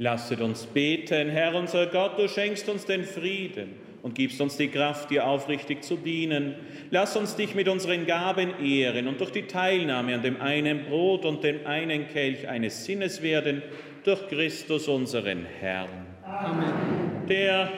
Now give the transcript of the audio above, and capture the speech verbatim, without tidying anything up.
Lasset uns beten. Herr unser Gott, du schenkst uns den Frieden und gibst uns die Kraft, dir aufrichtig zu dienen. Lass uns dich mit unseren Gaben ehren und durch die Teilnahme an dem einen Brot und dem einen Kelch eines Sinnes werden, durch Christus unseren Herrn. Amen. Der